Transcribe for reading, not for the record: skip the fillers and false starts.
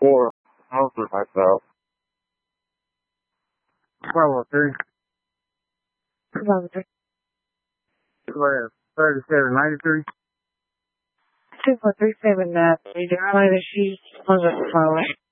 4. I'll hurt myself. 1203. 1203. 3793. 2437, 3 Darla, the sheet, was it 12.